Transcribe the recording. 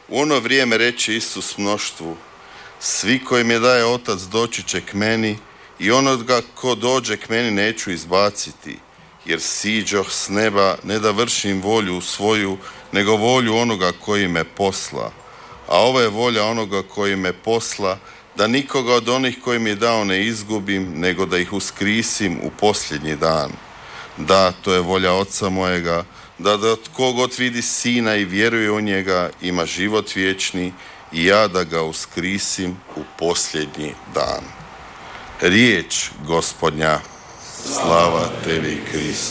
U ono vrijeme reče Isus mnoštvu: svi koji mi daje Otac doći će k meni i onoga ko dođe k meni neću izbaciti, jer siđoh s neba ne da vršim volju svoju, nego volju onoga koji me posla. A ovo je volja onoga koji me posla, da nikoga od onih koji mi je dao ne izgubim, nego da ih uskrisim u posljednji dan. Da, to je volja Oca mojega, da tko god vidi Sina i vjeruje u njega ima život vječni, i ja da ga uskrisim u posljednji dan. Riječ Gospodnja, slava tebi Kriste.